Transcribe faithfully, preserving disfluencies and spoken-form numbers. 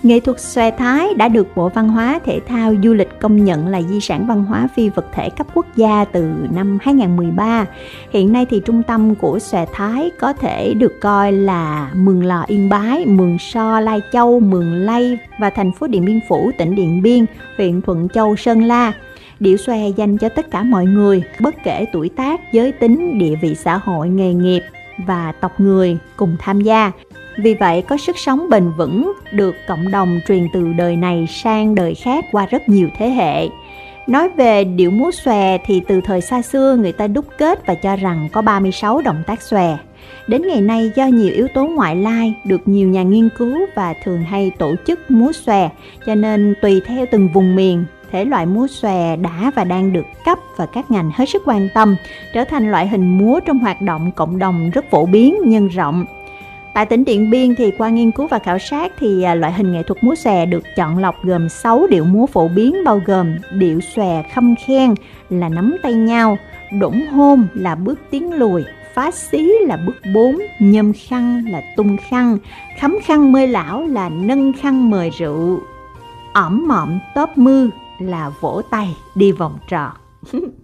Nghệ thuật xòe Thái đã được Bộ Văn hóa, Thể thao, Du lịch công nhận là di sản văn hóa phi vật thể cấp quốc gia từ năm hai không một ba. Hiện nay thì trung tâm của xòe Thái có thể được coi là Mường Lò Yên Bái, Mường So Lai Châu, Mường Lây và thành phố Điện Biên Phủ, tỉnh Điện Biên, huyện Thuận Châu, Sơn La. Điệu xòe dành cho tất cả mọi người, bất kể tuổi tác, giới tính, địa vị xã hội, nghề nghiệp và tộc người cùng tham gia. Vì vậy có sức sống bền vững, được cộng đồng truyền từ đời này sang đời khác qua rất nhiều thế hệ. Nói về điệu múa xòe thì từ thời xa xưa người ta đúc kết và cho rằng có ba mươi sáu động tác xòe. Đến ngày nay do nhiều yếu tố ngoại lai được nhiều nhà nghiên cứu và thường hay tổ chức múa xòe, cho nên tùy theo từng vùng miền, thể loại múa xòe đã và đang được cấp và các ngành hết sức quan tâm, trở thành loại hình múa trong hoạt động cộng đồng rất phổ biến, nhân rộng. Tại tỉnh Điện Biên thì qua nghiên cứu và khảo sát thì loại hình nghệ thuật múa xòe được chọn lọc gồm sáu điệu múa phổ biến, bao gồm điệu xòe khâm khen là nắm tay nhau, đỗng hôn là bước tiến lùi, phá xí là bước bốn, nhâm khăn là tung khăn, khắm khăn mời lão là nâng khăn mời rượu, ỏm mọm tóp mưa là vỗ tay đi vòng tròn.